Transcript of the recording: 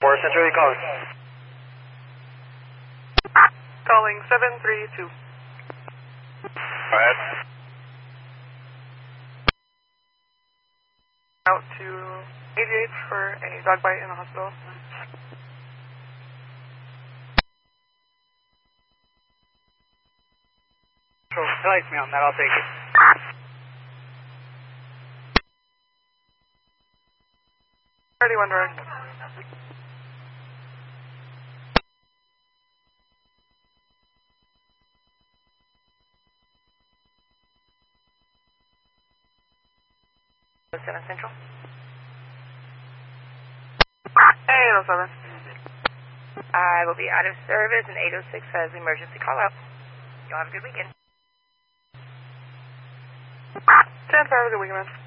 4 Central, you calling? Calling 732. Go ahead. Out to 88 for a dog bite in the hospital. Sure, tell me on that, I'll take it. Already one direct. Central? 807. I will be out of service, and 806 has emergency call out. Y'all have a good weekend. 10-5, have a good weekend, man.